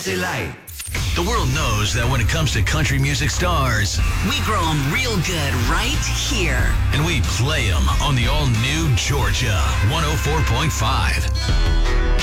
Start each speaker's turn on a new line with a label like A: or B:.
A: Jesse Light.
B: The world knows that when it comes to country music stars,
C: we grow them real good right here.
B: And we play them on the all-new Georgia 104.5.